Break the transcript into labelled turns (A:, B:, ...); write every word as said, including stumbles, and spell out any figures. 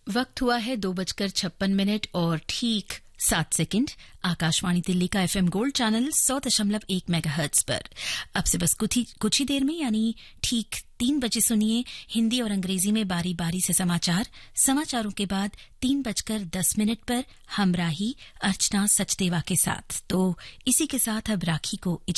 A: वक्त हुआ है दो बजकर छप्पन मिनट और ठीक सात सेकंड। आकाशवाणी दिल्ली का एफएम गोल्ड चैनल सौ दशमलव एक मेगाहर्ट्ज पर अब से बस कुछ ही कुछ ही देर में यानी ठीक तीन बजे सुनिए हिंदी और अंग्रेजी में बारी बारी से समाचार। समाचारों के बाद तीन बजकर दस मिनट पर हमराही अर्चना सचदेवा के साथ। तो इसी के साथ अब राखी को